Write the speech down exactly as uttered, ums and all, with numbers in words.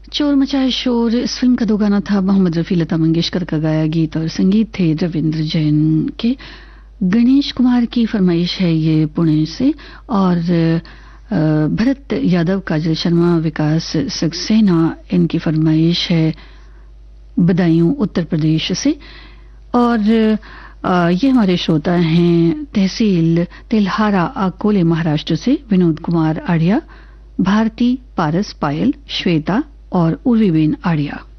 चोर मचाए शोर इस फिल्म का दो गाना था। मोहम्मद रफी, लता मंगेशकर का गाया गीत और संगीत थे रविंद्र जैन के। गणेश कुमार की फरमाइश है ये पुणे से, और भरत यादव, काजल शर्मा, विकास सक्सेना, इनकी फरमाइश है बदायूं उत्तर प्रदेश से। और ये हमारे श्रोता हैं तहसील तेल्हारा, अकोले, महाराष्ट्र से विनोद कुमार आर्या, भारती, पारस, पायल, श्वेता और उर्वीबेन आर्या।